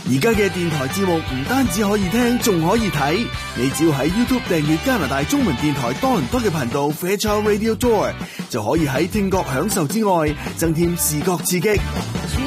而家嘅電台節目唔單止可以聽，仲可以睇。你只要喺 YouTube 訂閱加拿大中文電台多倫多嘅頻道 Fairchild Radio Tour， 就可以喺聽覺享受之外，增添視覺刺激。